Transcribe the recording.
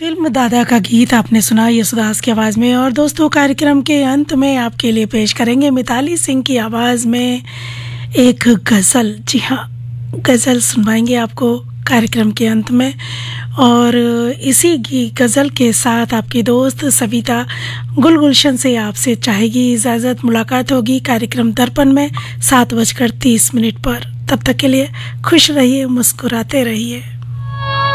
Film दादा का गीत आपने सुना यशुदास की आवाज़ में। और दोस्तों, कार्यक्रम के अंत में आपके लिए पेश करेंगे मिताली सिंह की आवाज़ में एक गज़ल। जी हाँ, गज़ल सुनवाएंगे आपको कार्यक्रम के अंत में। और इसी गज़ल के साथ आपकी दोस्त सविता गुलगुलशन से आपसे चाहेगी इजाज़त। मुलाकात होगी कार्यक्रम दर्पण में 7:30 पर। तब तक के लिए खुश रहिए, मुस्कुराते रहिए।